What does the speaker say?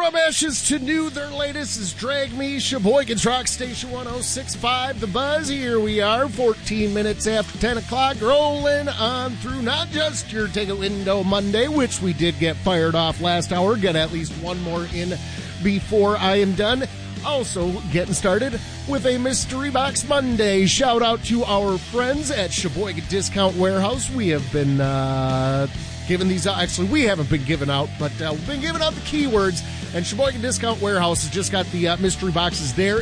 From ashes to new, their latest is Drag Me, Sheboygan's Rock Station 106.5 The Buzz. Here we are, 14 minutes after 10 o'clock, rolling on through not just your Take a Window Monday, which we did get fired off last hour. Get at least one more in before I am done. Also getting started with a Mystery Box Monday. Shout out to our friends at Sheboygan Discount Warehouse. We have been giving these out. Actually, we haven't been giving out, but we've been giving out the keywords. And Sheboygan Discount Warehouse has just got the mystery boxes there